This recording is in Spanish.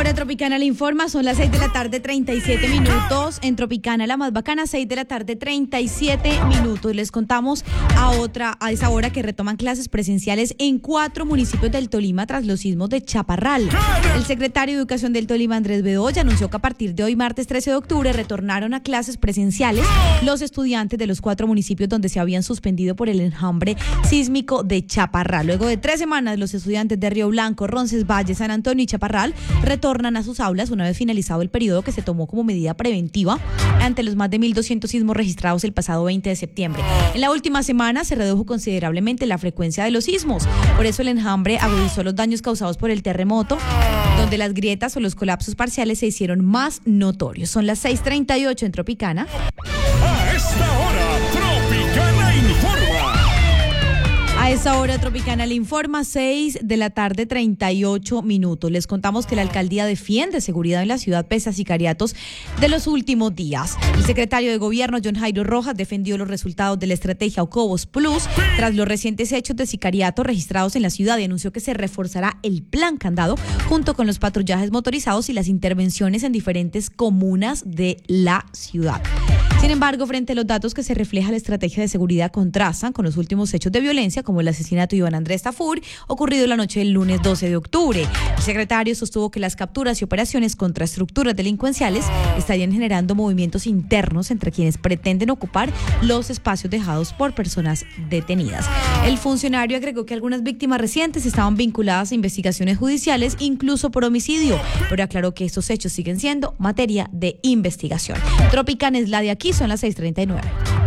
hora Tropicana le informa, son las 6 de la tarde, 37 minutos. En Tropicana, la más bacana, 6 de la tarde, 37 minutos. Les contamos a esa hora que retoman clases presenciales en 4 municipios del Tolima tras los sismos de Chaparral. El secretario de Educación del Tolima, Andrés Bedoya, anunció que a partir de hoy, martes 13 de octubre, retornaron a clases presenciales los estudiantes de los 4 municipios donde se habían suspendido por el enjambre sísmico de Chaparral. Luego de 3 semanas, los estudiantes de Río Blanco, Roncesvalles, San Antonio y Chaparral retornan a sus aulas una vez finalizado el periodo que se tomó como medida preventiva ante los más de 1.200 sismos registrados el pasado 20 de septiembre. En la última semana se redujo considerablemente la frecuencia de los sismos. Por eso el enjambre agudizó los daños causados por el terremoto, donde las grietas o los colapsos parciales se hicieron más notorios. Son las 6:38 en Tropicana. A esta hora, Tropicana informa. A esa hora Tropicana le informa, 6 de la tarde, 38 minutos. Les contamos que la alcaldía defiende seguridad en la ciudad pese a sicariatos de los últimos días. El secretario de Gobierno, John Jairo Rojas, defendió los resultados de la estrategia Ocobos Plus tras los recientes hechos de sicariato registrados en la ciudad y anunció que se reforzará el plan candado junto con los patrullajes motorizados y las intervenciones en diferentes comunas de la ciudad. Sin embargo, frente a los datos que se refleja la estrategia de seguridad contrastan con los últimos hechos de violencia, como el asesinato de Iván Andrés Tafur, ocurrido la noche del lunes 12 de octubre. El secretario sostuvo que las capturas y operaciones contra estructuras delincuenciales estarían generando movimientos internos entre quienes pretenden ocupar los espacios dejados por personas detenidas. El funcionario agregó que algunas víctimas recientes estaban vinculadas a investigaciones judiciales, incluso por homicidio, pero aclaró que estos hechos siguen siendo materia de investigación. Tropicana es la de aquí. Son las 6:39.